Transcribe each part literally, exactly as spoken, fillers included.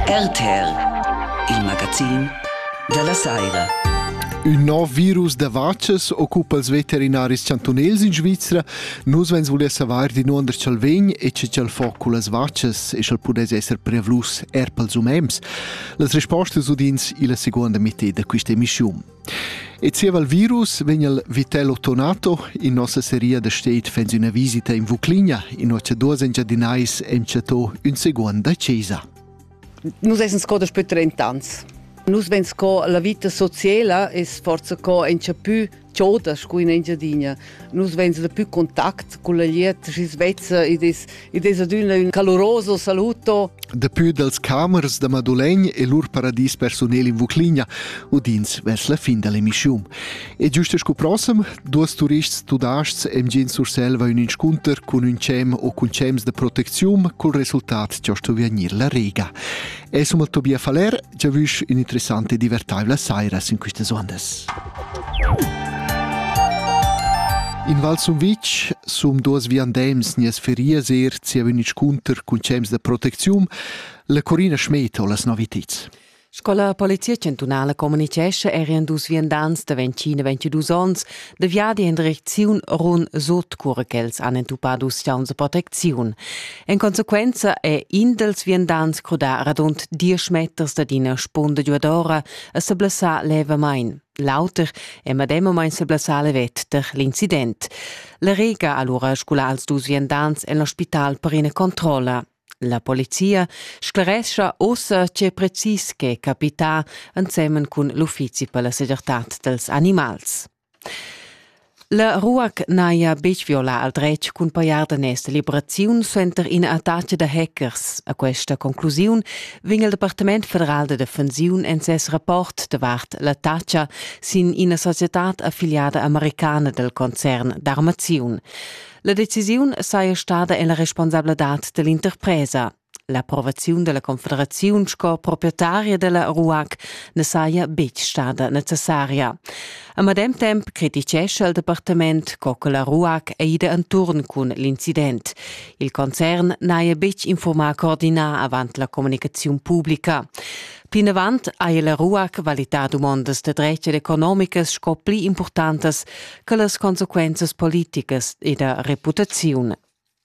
R T R, il magazin della Saira. Un nou virus da vaches occupa els veterinaris cantonels in Svizzera. Nus vens voler savoir di nuonder ch'el vegn e che ch'el fo cu las vaches e ch'el pudes esser prevlus er pels umems. Las rispostas udins in la seconda metà da questa emissiun. E zieva il virus vegn il Vitello Tonato in nostra serie da state fens una visita in Vucligna in oce duas engiadinais em chateau un seconda cesa. Nus esens co da spö trenta ans. Nus vens co la vita sociala es forza co encha più cioda scu in engiadina. Nus vens da più contact con la liet si svezza ed es ed es aduna un caloroso saluto. Da più dels camers da Madulegn e lur paradis personel in Vucligna udins vers la fin dell'emissiun. E giusto scu prossem, duas turists tudasts em gin sur selva un inscunter con un cem o con cems de protezium col resultat giusto venir la rega. E sum il Tobia Faler già vus un interessante e divertibile sairas in queste ondas. In Val Sumvitg sum duas viandems nies ferias er sia un inscunter con cems de protezium, la Corina Schmidt o las novitits. Scola Polizia Cantonala comunicesce erian dus viandants da vencina ventidus ans de viadi in direziun run sot curachels han entupadus chauns de proteziun. En consequenza è in dels viandants cruda radunt diez meters da dina sponda giuadora a se blassa leva main. Lauter e madema main se blassa levet der l'incident. La rega allora scola als dus viandants en l'ospital per ina controlla. La polizia sclaresce ossa che precis che capita insieme con l'Uffizi per la Seguretat dels Animals. La R U A C naia bec viola al dretg cun paiar da nesta liberaziun suenter in attacca da hackers. A questa conclusiun ving il Departement Federal de Defensiun en ses rapport davart l'attacca sin in a societat affiliata americana del concern d'armaziun. La decisiun saia stada en la responsabilitat dell'interpresa. L'approvazione della Confederazione sco proprietaria della R U A C ne saia bec stada necessaria. A madem temp criticesce il Departement co che la R U A C eida anturn cun l'incident. Il concern naia bec informa coordinà avant la comunicazione pubblica. Pin avant aia la R U A C validà domandas de dretg economicas sco pli importantes che las consequences politicas e da reputazione.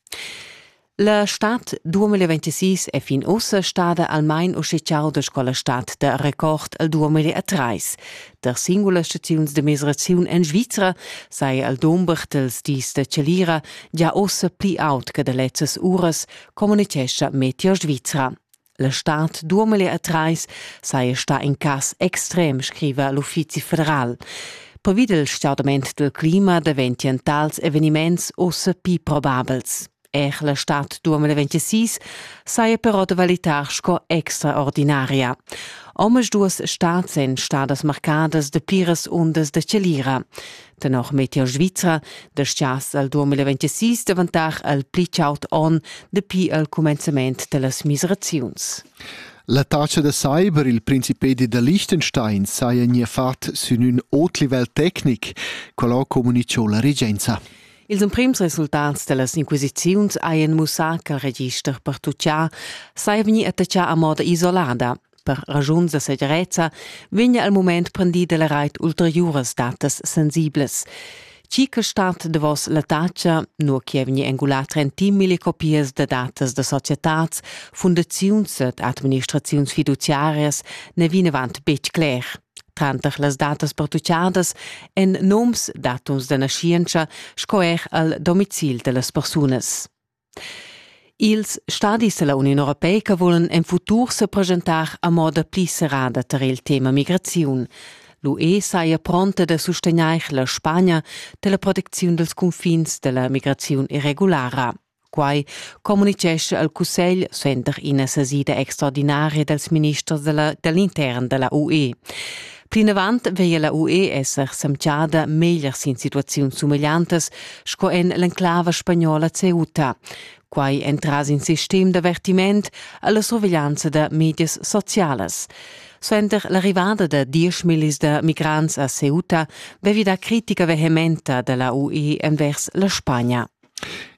La stat duemilaventisei è fin ossa stada almain uscicciau da scola stat da record al duemilatré. Der singula staziuns de miseraziun en Svizzera sai al domber dels dis de Celira già ossa pli out che de letzes uras comunicesce Meteo Svizzera. La stat duemilatré sai sta in cas extrem, scrive l'Uffizi Federal. Previd il sciaudament del clima daventi tals eveniments ossa pi probabels. Er la stat duemilaventisei saia però de valitar sco extraordinaria. Omes duas stats en stadas marcadas de pires ondas de Celira. Dennoch Meteo Svizzera, de scias al duemilaventisei davantar al plicaut on de pi al començament de las miseraziuns. La taccia da cyber, il principedi da Liechtenstein, saia nie fat su un haut livel tecnic, quello comunicò la regenza. Ils prims resultats de las inquisiziuns haien mussà che il register per tuccià saia veni attaccià a moda isolada. Per ragiuns de segurezza vigna al moment prendi de la rait ulteriores datas sensibles. Cica stat de vos la taccia, nu che veni engular trenta millicopies de datas de societats, fundaziuns ed administraziuns fiduciarias ne vinavant bec cler. Trantach las datas pertucciadas en noms, datums de nascienza, scoer al domicil de las persunas. Ils stadis de la Unione Europea che volen en futur se presentar a moda pli serrada ter il tema migraziun. L'U E saia pronta de susteniar la Spagna de la protezione dels confins de la migraziun irregulara. Quai comunicesce al Cussegl suenter ina sesida extraordinaria dels ministers dell'intern della U E. Plinavant veia la U E esser semciada megliers in situaziuns sumigliantes sco en l'enclava spagnola Ceuta, quai entras in sistem d'avertiment alla sorveglianza de medias sociales. Suenter l'arrivada de diez milis de migrants a Ceuta, vevi da critica vehementa della U E envers la Spagna.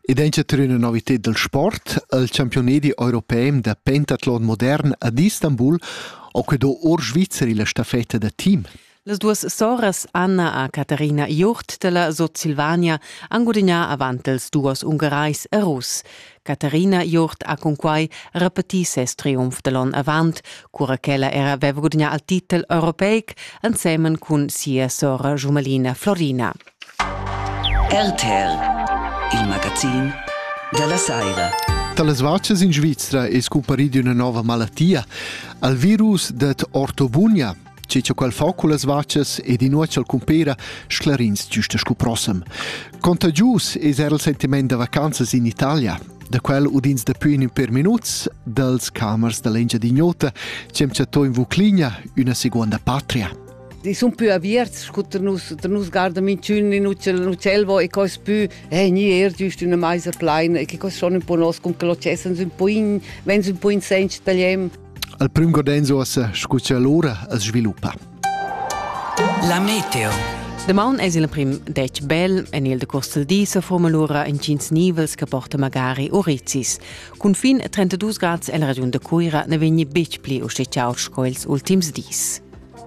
Ed è una novità del sport, il campionati europeo de pentathlon modern ad Istanbul, o che do or svizzeri la staffetta da team. Le due soras Anna e Caterina Jurt della Sot Silvania han guadagnà avant els duos ungarais a Rus. Caterina Jurt ha con quai repetit ses triumf de l'on avant, cura ch'ella era aveva guadagnà il titel europeic insieme con sia sora Giumelina Florina. R T L, il magazin della Saira. Dalle svacces in Svizzera è scomparita una nuova malattia, il virus det ortobunia. C'è quel foco le svacces e di nuoce al compera sclarins giusto scoprossem. Contagius è il sentimento de vacanze in Italia. Da quel udins de più in per minuts dels camers de l'engia dignota, c'è in Vucligna una seconda patria. I sono più avverti, scutter nus, der nus garda minciun in uccelvo e cos più, eh, ni er giusto una maisa plain, e che cos schon un po' nos, cum che lo cessen un po' in, wenn un po' in senso tagliem. Al prim godenzo a scuccia l'ora a sviluppa. La meteo. Demaun es il prim dec bel e nel decurs del di se forma l'ora in cins nivels che porta magari orizis. Con fin trentadue gradi e la regione de Cuira ne vegni bec pli o stecciaut scoils ultims dis.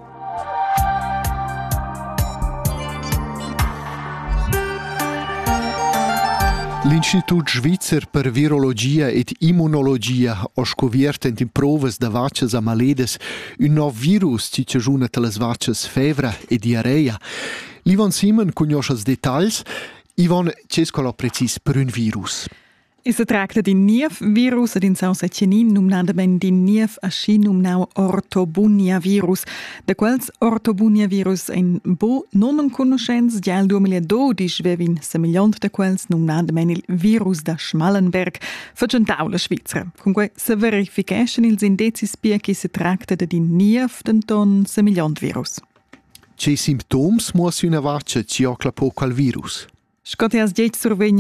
L'Istitut Svizzer per Virologia ed Immunologia ha scoperto in provas da vacces a maledes un nuovo virus che ci giuna tra le vacces febra e diarrea. L'Ivan Simon conosce i dettagli. Ivan, c'è scola precis per un virus? Es tracta di niev virus ed in saus cenin numnadamen di niev asci numnau ortobunia virus. De quels ortobunia virus in bo non en conoscenz di al duemiladodici vevin semigliont de quels numnadamen il virus da Schmallenberg facentau la Svizzera. Comunque se verification ils indezis spia che se tracta di niev denton semigliont virus. C'è simptoms muos una vaccia ci ocla po qual virus? Scotias dieci survegna